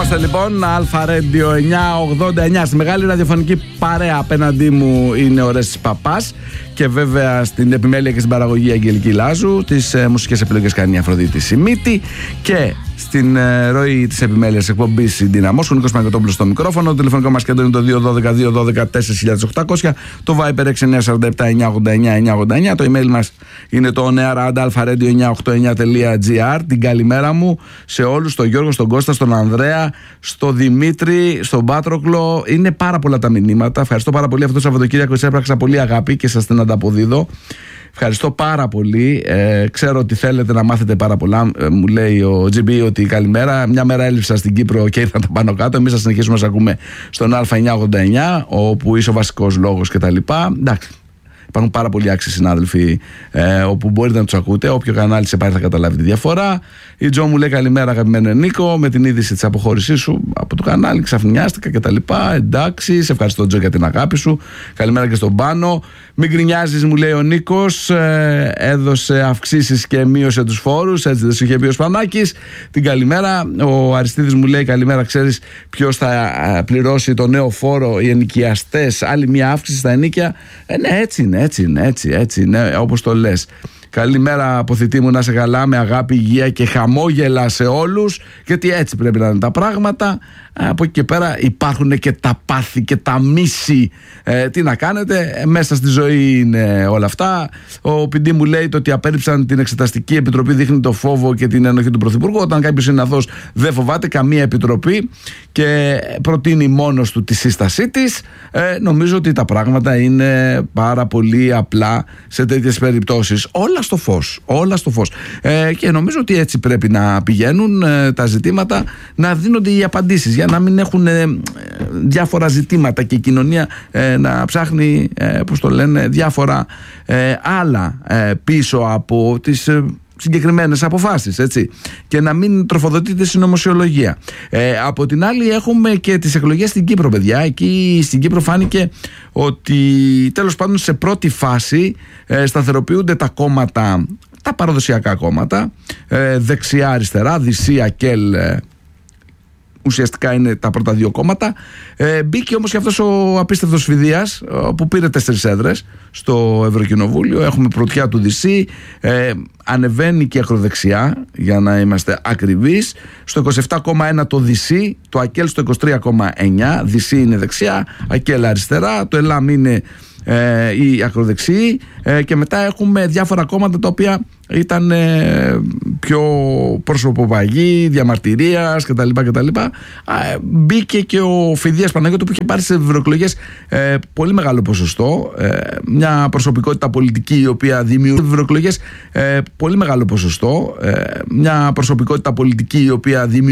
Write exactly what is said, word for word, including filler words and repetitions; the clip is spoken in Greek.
Είμαστε λοιπόν, Αλφα Ρέντιο εννιακόσια ογδόντα εννιά. Στη μεγάλη ραδιοφωνική παρέα απέναντί μου είναι ο Ρέστης Παπάς. Και βέβαια στην επιμέλεια και στην παραγωγή Αγγελική Λάζου. Τις ε, μουσικές επιλογές κάνει η Αφροδίτη Σιμίτη. Και στην ε, ροή της επιμέλειας εκπομπής η Δύναμος, ο Νίκος Παναγιωτόπουλος στο μικρόφωνο. Το τηλεφωνικό μας κέντρο είναι το δύο ένα δύο δύο ένα δύο τέσσερα οκτακόσια. Το Viber έξι εννιά τέσσερα επτά εννιά ογδόντα εννιά εννιά ογδόντα εννιά. Το email μας είναι το νεαρανταλφαρέντιο εννιακόσια ογδόντα εννιά τελεία τζι άρ. Την καλημέρα μου σε όλους, στον Γιώργο, στον Κώστα, στον Ανδρέα, στον Δημήτρη, στον Πάτροκλο. Είναι πάρα πολλά τα μηνύματα. Ευχαριστώ πάρα πολύ. Αυτό το Σαββατοκύριακο έπραξα πολύ αγάπη και σας την ανταποδίδω. Ευχαριστώ πάρα πολύ. Ε, ξέρω ότι θέλετε να μάθετε πάρα πολλά. Ε, μου λέει ο τζι μπι ότι καλημέρα. Μια μέρα έλειψα στην Κύπρο και ήρθα πάνω κάτω. Εμείς θα συνεχίσουμε να σας ακούμε στον Α εννιακόσια ογδόντα εννιά, όπου είσαι ο βασικός λόγος κτλ. Εντάξει. Υπάρχουν πάρα πολλοί άξιοι συνάδελφοι ε, όπου μπορείτε να τους ακούτε. Όποιο κανάλι σε πάρει θα καταλάβει τη διαφορά. Η Τζο μου λέει καλημέρα, αγαπημένο Νίκο. Με την είδηση της αποχώρησής σου από το κανάλι ξαφνιάστηκα κτλ. Εντάξει, σε ευχαριστώ Τζο για την αγάπη σου. Καλημέρα και στον Πάνο. Μην γκρινιάζεις, μου λέει ο Νίκος. Ε, έδωσε αυξήσεις και μείωσε τους φόρους. Έτσι δεν σου είχε πει ο Σπανάκης. Την καλημέρα. Ο Αριστίδης μου λέει καλημέρα. Ξέρεις ποιος θα πληρώσει το νέο φόρο? Οι ενοικιαστές. Άλλη μια αύξηση στα ενοίκια. Ε, ναι, έτσι είναι. Έτσι είναι, έτσι, έτσι είναι, όπως το λες. Καλημέρα αποθητή μου, να σε καλά, με αγάπη, υγεία και χαμόγελα σε όλους, γιατί έτσι πρέπει να είναι τα πράγματα. Από εκεί και πέρα υπάρχουν και τα πάθη και τα μίση. Ε, τι να κάνετε, ε, μέσα στη ζωή είναι όλα αυτά. Ο Πιντή μου λέει το ότι απέρριψαν την Εξεταστική Επιτροπή δείχνει το φόβο και την ενοχή του Πρωθυπουργού. Όταν κάποιος είναι αθώος δεν φοβάται καμία επιτροπή και προτείνει μόνος του τη σύστασή της. Ε, νομίζω ότι τα πράγματα είναι πάρα πολύ απλά σε τέτοιες περιπτώσεις. Όλα στο φως, όλα στο φως. Ε, και νομίζω ότι έτσι πρέπει να πηγαίνουν ε, τα ζητήματα, να δίνονται οι απαντήσεις, για να μην έχουν ε, διάφορα ζητήματα και η κοινωνία ε, να ψάχνει, ε, πώς το λένε, διάφορα ε, άλλα ε, πίσω από τις ε, συγκεκριμένες αποφάσεις, έτσι, και να μην τροφοδοτείται συνωμοσιολογία. Ε, από την άλλη έχουμε και τις εκλογές στην Κύπρο, παιδιά. Εκεί στην Κύπρο φάνηκε ότι τέλος πάντων σε πρώτη φάση ε, σταθεροποιούνται τα κόμματα, τα παραδοσιακά κόμματα, ε, δεξιά, αριστερά, Δυσσή, ΑΚΕΛ, ε, ουσιαστικά είναι τα πρώτα δύο κόμματα. Ε, μπήκε όμως και αυτός ο απίστευτος Φιδείας που πήρε τέσσερις έδρες στο Ευρωκοινοβούλιο. Έχουμε πρωτιά του Δυσσή, ε, ανεβαίνει και ακροδεξιά, για να είμαστε ακριβείς. Στο είκοσι επτά κόμμα ένα το Δυσσή, το ΑΚΕΛ στο είκοσι τρία κόμμα εννιά. Δυσσή είναι δεξιά, ΑΚΕΛ αριστερά, το ΕΛΑΜ είναι ε, η ακροδεξιή, ε, και μετά έχουμε διάφορα κόμματα τα οποία ήταν ε, πιο προσωποπαγή, διαμαρτυρίας κτλ. κτλ. Ε, μπήκε και ο Φιδείας Παναγιώτου που είχε πάρει σε ευρωεκλογές ε, πολύ μεγάλο ποσοστό, ε, μια προσωπικότητα πολιτική η οποία δημιουργεί ευρωεκλογές ε, πολύ μεγάλο ποσοστό, ε, μια προσωπικότητα πολιτική η οποία δημιουργεί